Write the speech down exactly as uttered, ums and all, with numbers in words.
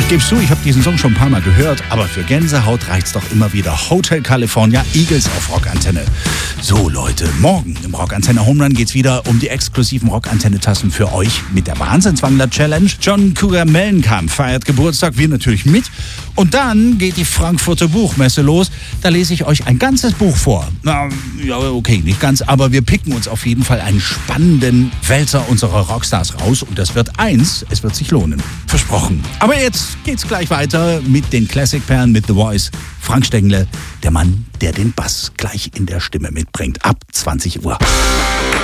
Ich gebe zu, ich habe diesen Song schon ein paar Mal gehört, aber für Gänsehaut reicht's doch immer wieder. Hotel California, Eagles auf Rockantenne. So Leute, morgen im Rockantenne Home Run geht's wieder um die exklusiven Rockantenne-Tassen für euch mit der Wahnsinnswandler-Challenge. John Cougar Mellencamp feiert Geburtstag, wir natürlich mit. Und dann geht die Frankfurter Buchmesse los. Da lese ich euch ein ganzes Buch vor. Na, ja, okay, nicht ganz, aber wir picken uns auf jeden Fall einen spannenden Wälzer unserer Rockstars raus. Und das wird eins, es wird sich lohnen. Versprochen. Aber jetzt geht's gleich weiter mit den Classic-Perlen, mit The Voice. Frank Stengele, der Mann, der den Bass gleich in der Stimme mitbringt. Ab zwanzig Uhr.